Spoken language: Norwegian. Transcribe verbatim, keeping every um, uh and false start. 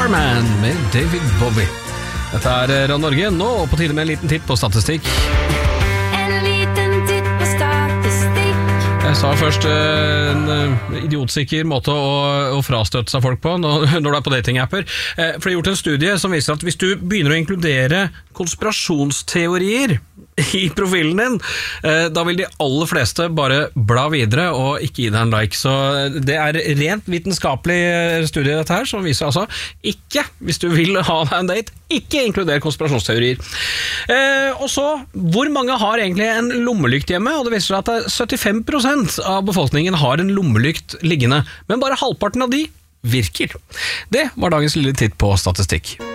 Starman med David Bowie. Dette er Radio Norge, nå og på tide med en liten titt på statistikk. En liten titt på statistikk. Jeg sa først en idiotsikker måte å, å frastøtte seg folk på når, når du er på datingapper. For det er gjort en studie som viser at hvis du begynner å inkludere konspirasjonsteorier i profilen din, da vil de aller fleste bare bla videre og ikke gi deg en like. Så det er rent vitenskapelig studie dette her, som viser altså ikke, hvis du vil ha deg en date, ikke inkludere konspirasjonsteorier. Eh, og så, hvor mange har egentlig en lommelykt hjemme? Og det viser seg at syttifem prosent av befolkningen har en lommelykt liggende, men bare halvparten av de virker. Det var dagens lille titt på statistikk.